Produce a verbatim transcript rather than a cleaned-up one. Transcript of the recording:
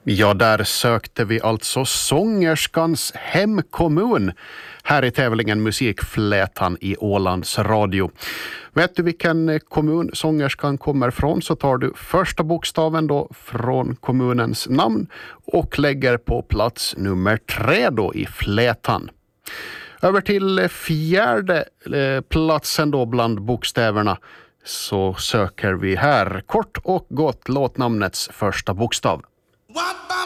Ja, där sökte vi alltså sångerskans hemkommun här i tävlingen Musikflätan i Ålands Radio. Vet du vilken kommun sångerskan kommer från, så tar du första bokstaven då från kommunens namn och lägger på plats nummer tre då i flätan. Över till fjärde platsen då bland bokstäverna så söker vi här kort och gott låtnamnets första bokstav. What?